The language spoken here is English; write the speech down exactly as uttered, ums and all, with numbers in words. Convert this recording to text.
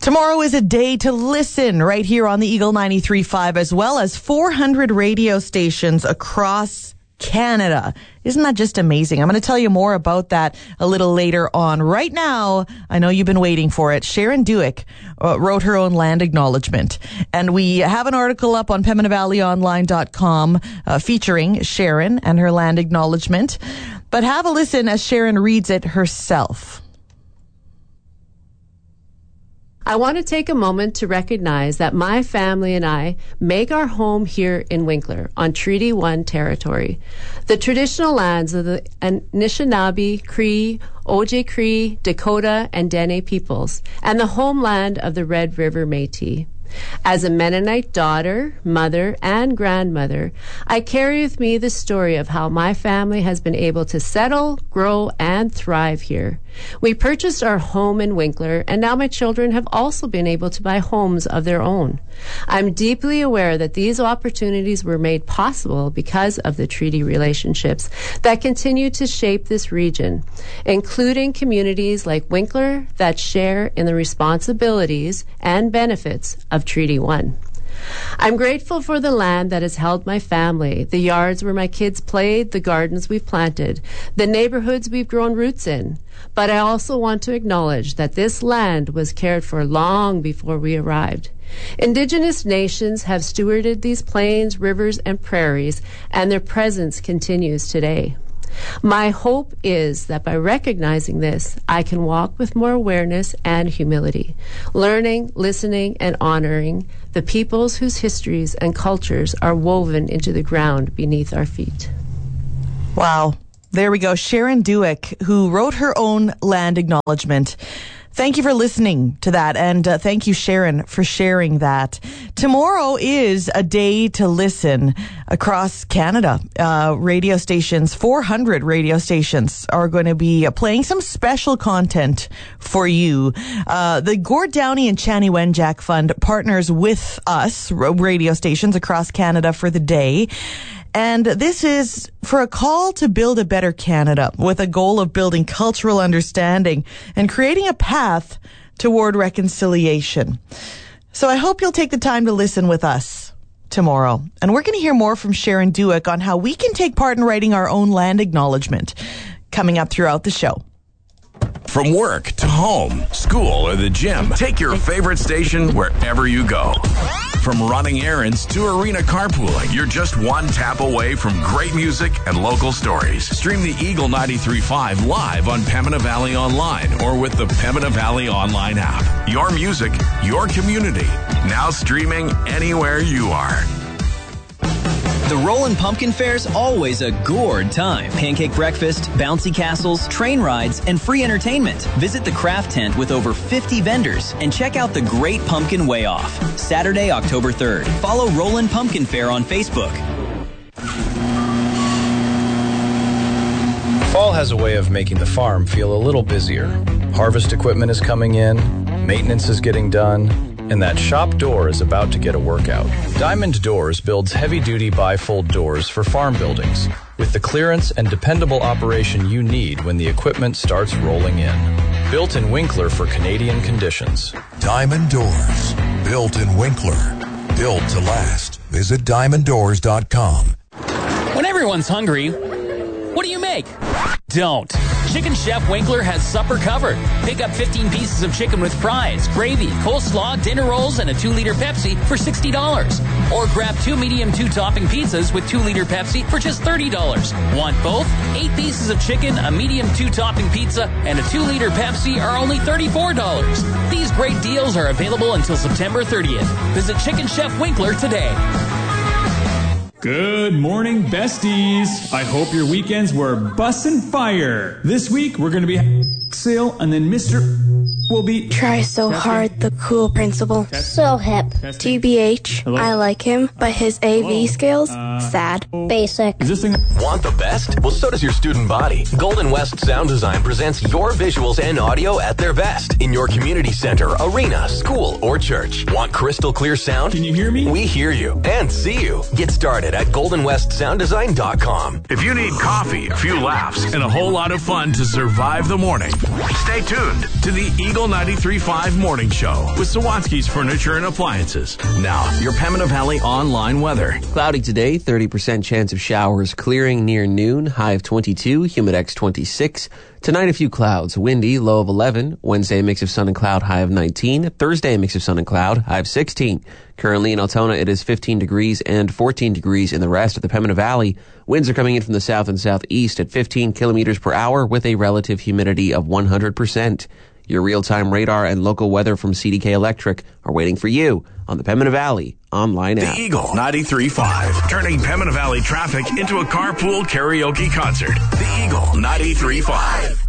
Tomorrow is a day to listen right here on the Eagle ninety-three point five, as well as four hundred radio stations across Canada. Isn't that just amazing? I'm going to tell you more about that a little later on. Right now, I know you've been waiting for it. Sharon Duick uh, wrote her own land acknowledgement. And we have an article up on Pembina Valley Online dot com uh, featuring Sharon and her land acknowledgement. But have a listen as Sharon reads it herself. I want to take a moment to recognize that my family and I make our home here in Winkler on Treaty one territory, the traditional lands of the Anishinaabe, Cree, Ojibwe, Dakota, and Dene peoples, and the homeland of the Red River Métis. As a Mennonite daughter, mother, and grandmother, I carry with me the story of how my family has been able to settle, grow, and thrive here. We purchased our home in Winkler, and now my children have also been able to buy homes of their own. I'm deeply aware that these opportunities were made possible because of the treaty relationships that continue to shape this region, including communities like Winkler that share in the responsibilities and benefits of Treaty one. I'm grateful for the land that has held my family, the yards where my kids played, the gardens we've planted, the neighborhoods we've grown roots in. But I also want to acknowledge that this land was cared for long before we arrived. Indigenous nations have stewarded these plains, rivers, and prairies, and their presence continues today. My hope is that by recognizing this, I can walk with more awareness and humility, learning, listening, and honoring the peoples whose histories and cultures are woven into the ground beneath our feet. Wow. There we go. Sharon Duick, who wrote her own land acknowledgement. Thank you for listening to that, and uh, thank you, Sharon, for sharing that. Tomorrow is a day to listen across Canada. Uh, radio stations, four hundred radio stations, are going to be uh, playing some special content for you. Uh, the Gord Downie and Chanie Wenjack Fund partners with us, radio stations across Canada, for the day. And this is for a call to build a better Canada with a goal of building cultural understanding and creating a path toward reconciliation. So I hope you'll take the time to listen with us tomorrow. And we're going to hear more from Sharon Duick on how we can take part in writing our own land acknowledgement coming up throughout the show. From work to home, school, or the gym, take your favorite station wherever you go. From running errands to arena carpooling, you're just one tap away from great music and local stories. Stream the Eagle ninety-three point five live on Pembina Valley Online or with the Pembina Valley Online app. Your music, your community. Now streaming anywhere you are. The Rollin' Pumpkin Fair's always a gourd time. Pancake breakfast, bouncy castles, train rides, and free entertainment. Visit the craft tent with over fifty vendors and check out the Great Pumpkin Way Off. Saturday, October third. Follow Rollin' Pumpkin Fair on Facebook. Fall has a way of making the farm feel a little busier. Harvest equipment is coming in, maintenance is getting done, and that shop door is about to get a workout. Diamond Doors builds heavy-duty bifold doors for farm buildings with the clearance and dependable operation you need when the equipment starts rolling in. Built in Winkler for Canadian conditions. Diamond Doors. Built in Winkler. Built to last. Visit diamond doors dot com. When everyone's hungry, what do you make? Don't. Chicken Chef Winkler has supper covered. Pick up fifteen pieces of chicken with fries, gravy, coleslaw, dinner rolls, and a two liter Pepsi for sixty dollars. Or grab two medium two-topping pizzas with two liter Pepsi for just thirty dollars. Want both? Eight pieces of chicken, a medium two-topping pizza, and a two liter Pepsi are only thirty-four dollars. These great deals are available until September thirtieth. Visit Chicken Chef Winkler today. Good morning, besties. I hope your weekends were bussin' fire. This week, we're going to be sale, and then Mister will be... Try so testing. Hard, the cool principal. Testing. So hip. Testing. T B H, Hello? I like him, but his A V Hello? Skills, uh, sad. Basic. Is this thing... Want the best? Well, so does your student body. Golden West Sound Design presents your visuals and audio at their best in your community center, arena, school, or church. Want crystal clear sound? Can you hear me? We hear you and see you. Get started at golden west sound design dot com. If you need coffee, a few laughs, and a whole lot of fun to survive the morning, stay tuned to the Eagle Eagle ninety-three point five Morning Show with Sawatsky's Furniture and Appliances. Now, your Pembina Valley online weather. Cloudy today, thirty percent chance of showers clearing near noon, high of twenty-two, Humidex twenty-six. Tonight, a few clouds, windy, low of eleven. Wednesday, a mix of sun and cloud, high of nineteen. Thursday, a mix of sun and cloud, high of sixteen. Currently in Altona, it is fifteen degrees and fourteen degrees in the rest of the Pembina Valley. Winds are coming in from the south and southeast at fifteen kilometers per hour with a relative humidity of one hundred percent. Your real-time radar and local weather from C D K Electric are waiting for you on the Pembina Valley online app. The Eagle ninety-three point five, turning Pembina Valley traffic into a carpool karaoke concert. The Eagle ninety-three point five.